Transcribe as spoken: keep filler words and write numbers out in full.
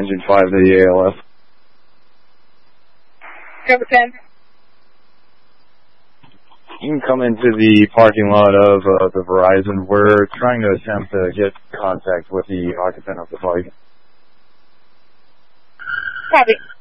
engine five to the A L F. Cover ten. You can come into the parking lot of uh, the Verizon. We're trying to attempt to get contact with the occupant of the bike. Copy.